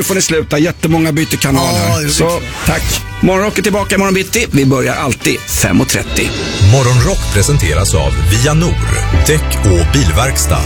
får ni sluta. Jättemånga byter kanal här. Så tack. Morgonrock är tillbaka imorgon bitti. Vi börjar alltid 5:30. Morgonrock presenteras av Via Nor, däck och bilverkstad.